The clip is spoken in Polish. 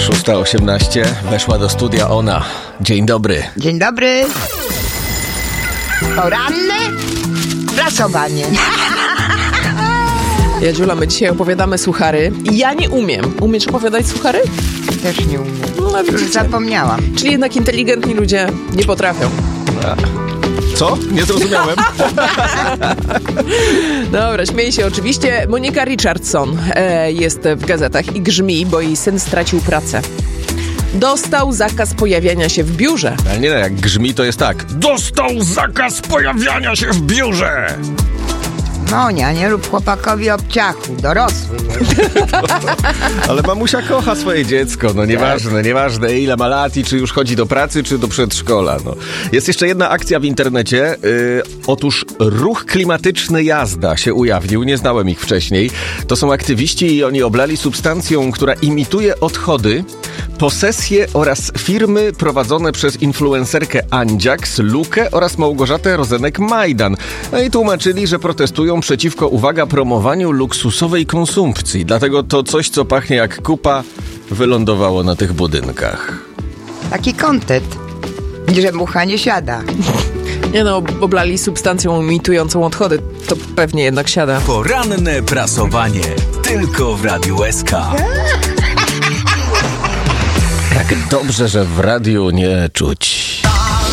6:18. Weszła do studia ona. Dzień dobry. Dzień dobry. Poranne prasowanie. Jadziula, my dzisiaj opowiadamy suchary. Ja nie umiem. Umiesz opowiadać suchary? Też nie umiem. No, Już widzicie. zapomniałam. Czyli jednak inteligentni ludzie nie potrafią. Co? Nie zrozumiałem. Dobra, śmieję się oczywiście. Monika Richardson jest w gazetach i grzmi, bo jej syn stracił pracę. Dostał zakaz pojawiania się w biurze. Ale nie, jak grzmi to jest tak. Dostał zakaz pojawiania się w biurze. Monia, nie rób chłopakowi obciachu, dorosły jest. Ale mamusia kocha swoje dziecko, no nieważne ile ma lat i czy już chodzi do pracy, czy do przedszkola. No. Jest jeszcze jedna akcja w internecie. Otóż ruch klimatyczny Jazda się ujawnił, nie znałem ich wcześniej. To są aktywiści i oni oblali substancją, która imituje odchody, posesje oraz firmy prowadzone przez influencerkę Andziaks, Lukę oraz Małgorzatę Rozenek-Majdan. No i tłumaczyli, że protestują przeciwko, uwaga, promowaniu luksusowej konsumpcji. Dlatego to coś, co pachnie jak kupa, wylądowało na tych budynkach. Taki kontent, że mucha nie siada. Nie no, oblali substancją imitującą odchody. To pewnie jednak siada. Poranne prasowanie. Tylko w Radiu SK. Jak dobrze, że w radiu nie czuć.